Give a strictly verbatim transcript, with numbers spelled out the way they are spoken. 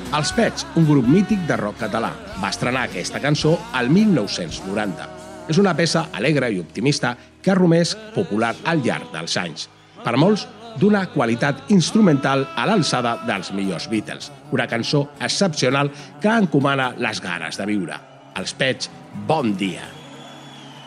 Els Pets, un grup mític de rock català, va estrenar aquesta cançó al mil nou-cents noranta. És una peça alegre i optimista que ha romès popular al llarg dels anys. Per molts, d'una qualitat instrumental a l'alçada dels millors Beatles. Una cançó excepcional que encomana les ganes de viure. Els Pets, bon dia!